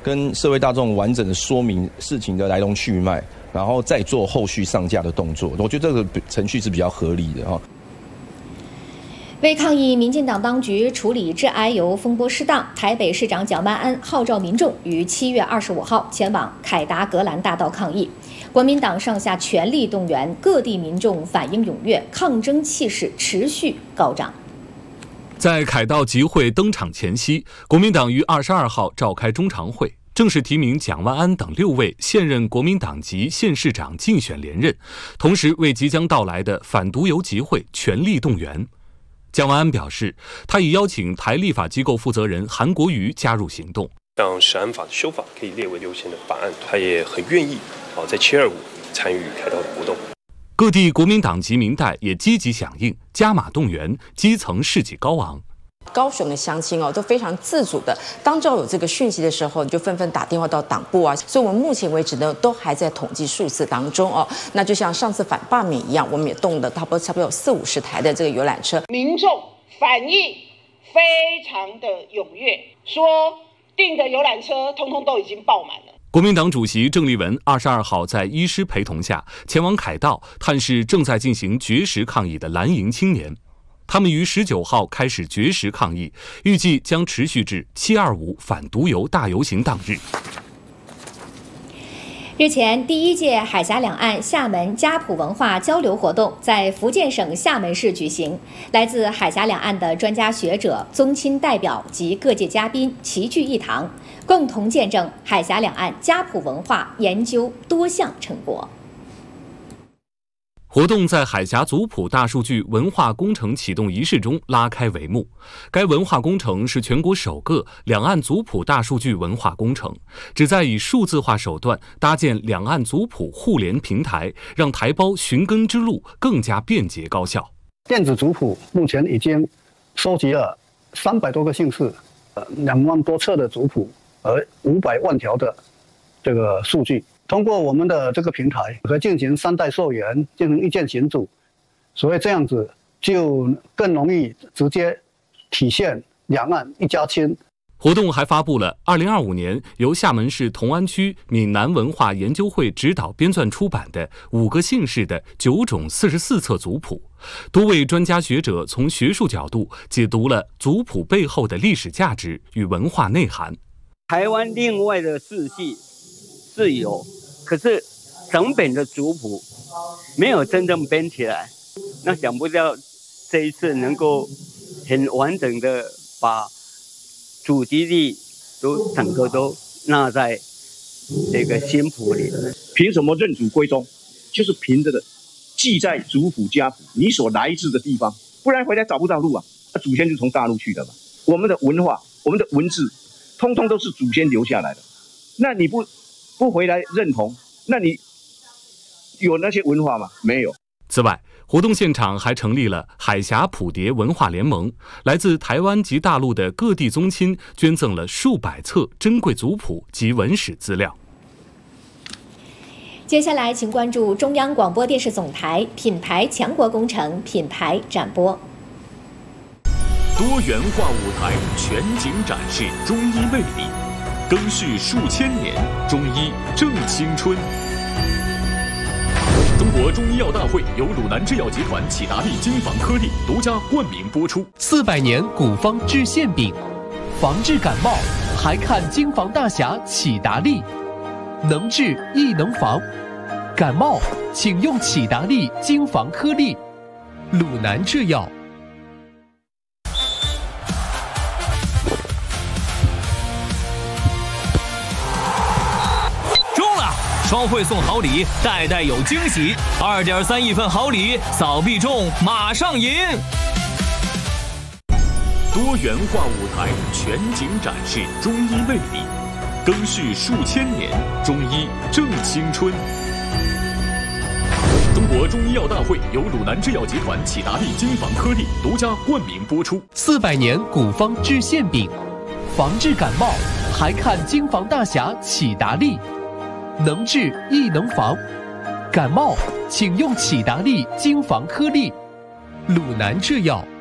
跟社会大众完整的说明事情的来龙去脉，然后再做后续上架的动作。我觉得这个程序是比较合理的哈。 为抗议民进党当局处理致癌油风波失当，台北市长蒋万安号召民众于7月25号前往凯达格兰大道抗议。国民党上下全力动员，各地民众反应踊跃，抗争气势持续高涨。 在凯道集会登场前夕，国民党于22号召开中常会，正式提名蒋万安等6位现任国民党籍县市长竞选连任，同时为即将到来的反毒油集会全力动员。蒋万安表示，他已邀请台立法机构负责人韩国瑜加入行动， 让食安法的修法可以列为优先的法案，他也很愿意在725参与凯道的活动。 各地国民党籍民代也积极响应，加码动员，基层士气高昂。 高雄的乡亲都非常自主的，当知道有这个讯息的时候，就纷纷打电话到党部啊。所以我们目前为止呢，都还在统计数字当中哦。那就像上次反罢免一样，我们也动了差不多有40-50台的这个游览车。 民众反应非常的踊跃，说订的游览车通通都已经爆满了。 国民党主席郑丽文22号在医师陪同下前往凯道探视正在进行绝食抗议的蓝营青年。他们于19号开始绝食抗议，预计将持续至725反毒油大游行当日。 日前，第1届海峡两岸厦门家谱文化交流活动在福建省厦门市举行，来自海峡两岸的专家学者、宗亲代表及各界嘉宾齐聚一堂，共同见证海峡两岸家谱文化研究多项成果。 活动在海峡族谱大数据文化工程启动仪式中拉开帷幕。该文化工程是全国首个两岸族谱大数据文化工程，旨在以数字化手段搭建两岸族谱互联平台，让台胞寻根之路更加便捷高效。 电子族谱目前已经收集了300多个姓氏，2万多册的族谱，和500万条的这个数据。通过我们的这个平台，可进行3代溯源，进行意见群组，所以这样子就更容易直接体现两岸一家亲。 活动还发布了2025年由厦门市同安区闽南文化研究会指导编纂出版的5个姓氏的9种44册族谱，多位专家学者从学术角度解读了族谱背后的历史价值与文化内涵。 台湾另外的世系是有，可是整本的族谱没有真正编起来，那想不到这一次能够很完整的把祖籍地都整个都纳在这个新谱里。 凭什么认祖归宗？就是凭着的记在族谱家谱你所来自的地方，不然回来找不到路啊！祖先就从大陆去的嘛。我们的文化、我们的文字，通通都是祖先留下来的。那你不回来认同，那你有那些文化吗？没有。 此外，活动现场还成立了海峡谱牒文化联盟，来自台湾及大陆的各地宗亲捐赠了数百册珍贵族谱及文史资料。 接下来，请关注中央广播电视总台品牌强国工程品牌展播。 多元化舞台全景展示中医魅力，更续数千年，中医正青春。中国中医药大会由鲁南制药集团启达利金防颗粒独家冠名播出。 400年古方治馅饼，防治感冒还看金防大侠启达利，能治亦能防。感冒请用启达利金防颗粒，鲁南制药。 双汇送好礼，代代有惊喜。2.3亿份好礼，扫必中，马上赢！多元化舞台全景展示中医魅力，更续数千年，中医正青春。中国中医药大会由鲁南制药集团启达利金防颗粒独家冠名播出。 400年古方治馅饼，防治感冒还看金防大侠启达利。能治亦能防，感冒请用启达利金防颗粒，鲁南制药。